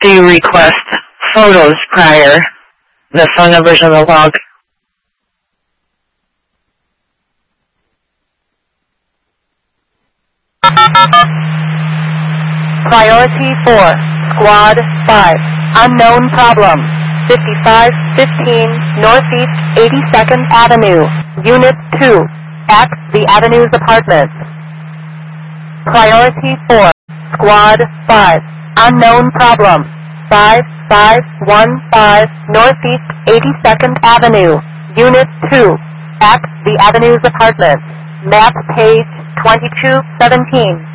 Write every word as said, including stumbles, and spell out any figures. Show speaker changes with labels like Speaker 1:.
Speaker 1: to request photos prior the phone numbers on the log.
Speaker 2: Priority four, Squad five, unknown problem, fifty-five fifteen Northeast eighty-second Avenue, Unit two, at the Avenues Apartments. Priority four, Squad five, unknown problem, five five one five Northeast eighty-second Avenue, Unit two, at the Avenues Apartments. Map page twenty-two seventeen.